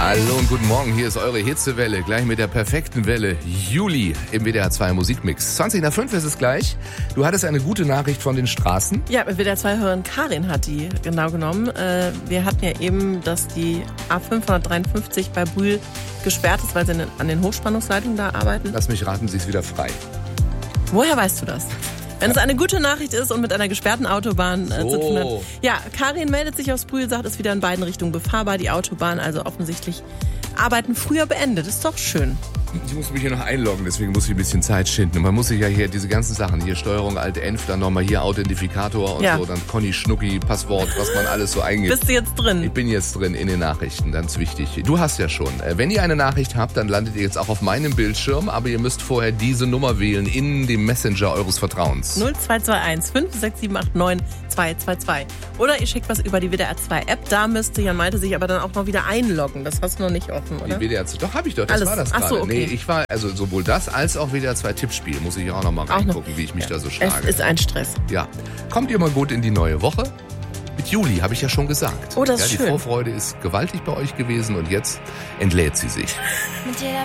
Hallo und guten Morgen, hier ist eure Hitzewelle, gleich mit der perfekten Welle. Juli im WDR 2 Musikmix. 20 nach 5 ist es gleich. Du hattest eine gute Nachricht von den Straßen. Ja, WDR 2-Hörerin Karin hat die genau genommen. Wir hatten ja eben, dass die A553 bei Brühl gesperrt ist, weil sie an den Hochspannungsleitungen da arbeiten. Lass mich raten, sie ist wieder frei. Woher weißt du das? Wenn es eine gute Nachricht ist und mit einer gesperrten Autobahn zu tun hat. Ja, Karin meldet sich aus Brühl, sagt, ist wieder in beiden Richtungen befahrbar. Die Autobahn also offensichtlich Arbeiten früher beendet. Ist doch schön. Ich muss mich hier noch einloggen, deswegen muss ich ein bisschen Zeit schinden. Und man muss sich ja hier diese ganzen Sachen, hier Steuerung Alt-Enf, dann nochmal hier Authentifikator und so, dann Conny Schnucki, Passwort, was man alles so eingibt. Bist du jetzt drin? Ich bin jetzt drin in den Nachrichten, ganz wichtig. Du hast ja schon. Wenn ihr eine Nachricht habt, dann landet ihr jetzt auch auf meinem Bildschirm, aber ihr müsst vorher diese Nummer wählen in dem Messenger eures Vertrauens. 0221 56789 222. Oder ihr schickt was über die WDR 2 App. Da müsste Jan Malte sich aber dann auch noch wieder einloggen. Das hast du noch nicht offen, oder? Die WDR 2, doch, hab ich doch. Das war das gerade. So, okay. Nee, ich war, also sowohl das als auch WDR 2 Tippspiel. Muss ich auch noch mal reingucken, wie ich mich da so schlage. Es ist ein Stress. Ja. Kommt ihr mal gut in die neue Woche? Mit Juli, habe ich ja schon gesagt. Oh, das ist die schön. Vorfreude ist gewaltig bei euch gewesen und jetzt entlädt sie sich. Mit jeder